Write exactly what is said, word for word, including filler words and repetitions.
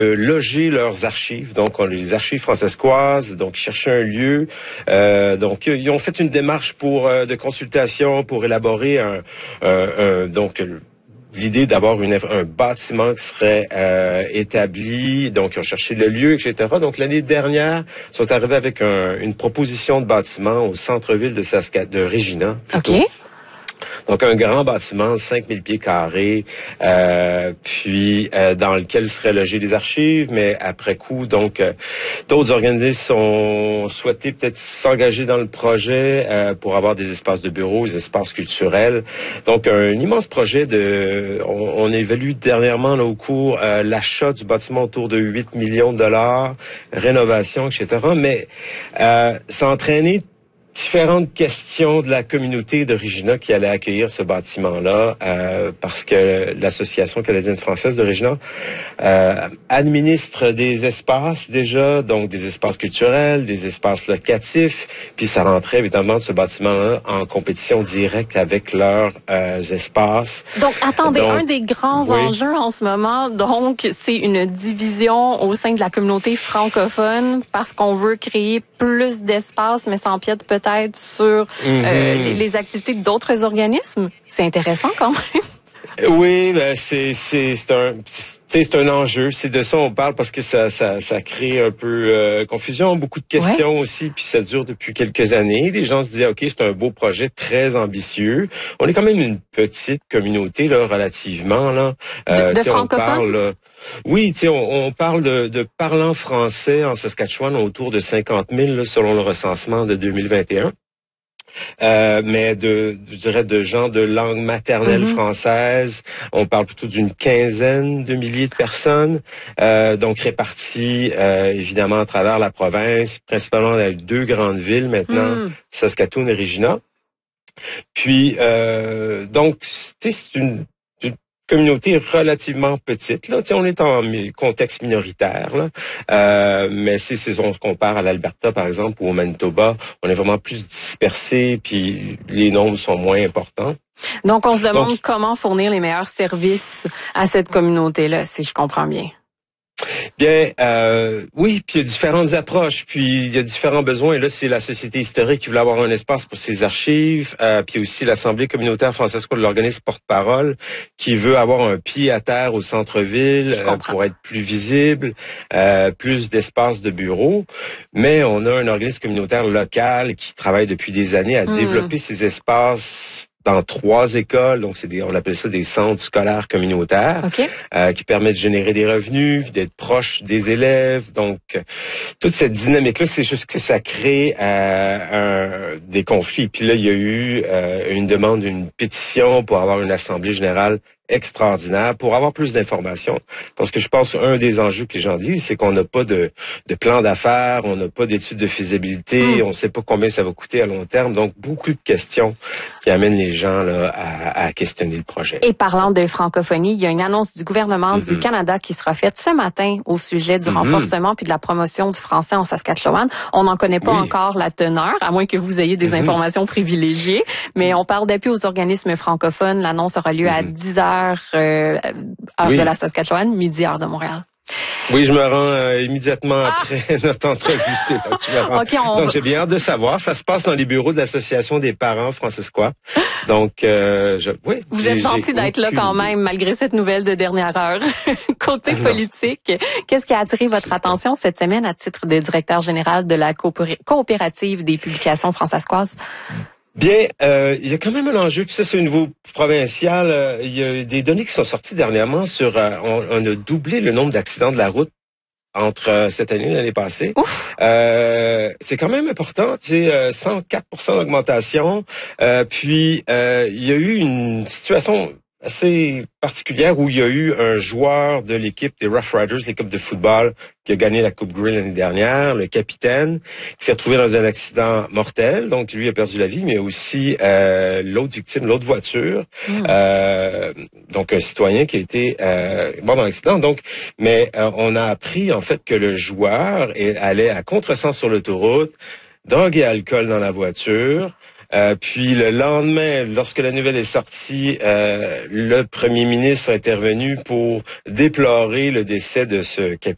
Euh, loger leurs archives, donc on, les archives francescoises, donc ils cherchaient un lieu, euh, donc ils ont fait une démarche pour euh, de consultation pour élaborer un, un, un donc l'idée d'avoir une, un bâtiment qui serait euh, établi, donc ils ont cherché le lieu, et cetera. Donc l'année dernière, ils sont arrivés avec un, une proposition de bâtiment au centre-ville de Saska, de Regina. Plutôt. OK. Donc, un grand bâtiment, cinq mille pieds carrés, euh, puis euh, dans lequel seraient logées les archives, mais après coup, donc, euh, d'autres organismes ont souhaité peut-être s'engager dans le projet euh, pour avoir des espaces de bureaux, des espaces culturels. Donc, un immense projet de... On, on évalue dernièrement, là, au cours, euh, l'achat du bâtiment autour de huit millions de dollars, rénovation, et cetera. Mais euh, ça a entraîné différentes questions de la communauté de Regina qui allait accueillir ce bâtiment-là, euh, parce que l'Association canadienne-française de Regina euh, administre des espaces déjà, donc des espaces culturels, des espaces locatifs, puis ça rentrait évidemment ce bâtiment-là en compétition directe avec leurs euh, espaces. Donc, attendez, donc, un des grands oui. enjeux en ce moment, donc, c'est une division au sein de la communauté francophone parce qu'on veut créer plus d'espace, mais ça empiète peut-être sur mm-hmm. euh, les, les activités d'autres organismes. C'est intéressant quand même. Oui, ben c'est c'est c'est un c'est un enjeu. C'est de ça on parle parce que ça ça ça crée un peu euh, confusion, beaucoup de questions ouais. aussi, puis ça dure depuis quelques années. Les gens se disent ok, c'est un beau projet très ambitieux. On est quand même une petite communauté là relativement là. Euh, de de francophones. On parle, oui, tu sais, on, on parle de, de parlants français en Saskatchewan autour de cinquante mille là, selon le recensement de deux mille vingt et un. Euh, mais de, je dirais, de gens de langue maternelle mm-hmm. française, on parle plutôt d'une quinzaine de milliers de personnes, euh, donc réparties euh, évidemment à travers la province, principalement dans les deux grandes villes maintenant, mm. Saskatoon et Regina. Puis, euh, donc, c'est une communauté relativement petite là, tu sais, on est en contexte minoritaire là, euh, mais si c'est on se compare à l'Alberta par exemple ou au Manitoba, on est vraiment plus dispersé puis les nombres sont moins importants. Donc on se demande Donc, comment fournir les meilleurs services à cette communauté là, si je comprends bien. Bien, euh, oui, puis il y a différentes approches, puis il y a différents besoins. Et là, c'est la Société historique qui voulait avoir un espace pour ses archives, euh, puis aussi l'Assemblée communautaire francesco de l'organisme porte-parole qui veut avoir un pied à terre au centre-ville euh, pour être plus visible, euh, plus d'espace de bureaux. Mais on a un organisme communautaire local qui travaille depuis des années à mmh. développer ces espaces dans trois écoles, donc c'est des, on appelle ça des centres scolaires communautaires, okay. euh, qui permettent de générer des revenus, d'être proche des élèves. Donc, toute cette dynamique-là, c'est juste que ça crée euh, un, des conflits. Puis là, il y a eu euh, une demande d'une pétition pour avoir une assemblée générale extraordinaire pour avoir plus d'informations. Parce que je pense un des enjeux que les gens disent, c'est qu'on n'a pas de, de plan d'affaires, on n'a pas d'études de faisabilité, mmh. on ne sait pas combien ça va coûter à long terme. Donc, beaucoup de questions qui amènent les gens là, à, à questionner le projet. Et parlant de francophonie, il y a une annonce du gouvernement mmh. du Canada qui sera faite ce matin au sujet du mmh. renforcement puis de la promotion du français en Saskatchewan. On n'en connaît pas oui. encore la teneur, à moins que vous ayez des mmh. informations privilégiées, mais on parle d'appui aux organismes francophones. L'annonce aura lieu mmh. à dix heures Euh, heure oui. de la Saskatchewan, midi heure de Montréal. Oui, je me rends euh, immédiatement ah! après notre entrevue. C'est là que je me rends. Okay, on... Donc, j'ai bien hâte de savoir. Ça se passe dans les bureaux de l'Association des parents francescois. Donc, euh, je, oui. Vous êtes gentil d'être là quand même, malgré cette nouvelle de dernière heure. Côté ah, politique, qu'est-ce qui a attiré votre attention cette semaine à titre de directeur général de la coopérative des publications francescoises? Bien, euh, il y a quand même un enjeu, puis ça c'est au niveau provincial. Euh, il y a des données qui sont sorties dernièrement sur, euh, on, on a doublé le nombre d'accidents de la route entre euh, cette année et l'année passée. Euh, c'est quand même important, tu sais, euh, cent quatre pour cent d'augmentation. Euh, puis euh, il y a eu une situation assez particulière où il y a eu un joueur de l'équipe des Rough Riders, l'équipe de football, qui a gagné la Coupe Grey l'année dernière, le capitaine, qui s'est retrouvé dans un accident mortel, donc lui a perdu la vie, mais aussi euh, l'autre victime, l'autre voiture, mmh. euh, donc un citoyen qui a été euh, mort dans l'accident. Donc, mais euh, on a appris en fait que le joueur est, allait à contresens sur l'autoroute, drogue et alcool dans la voiture. Euh, puis le lendemain, lorsque la nouvelle est sortie, euh, le premier ministre est intervenu pour déplorer le décès de ce capitaine.